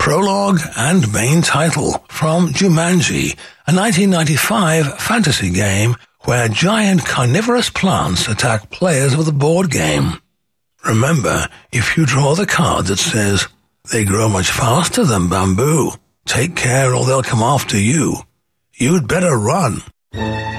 prologue and main title from Jumanji, a 1995 fantasy game where giant carnivorous plants attack players with a board game. Remember, if you draw the card that says, "They grow much faster than bamboo. Take care or they'll come after you," you'd better run.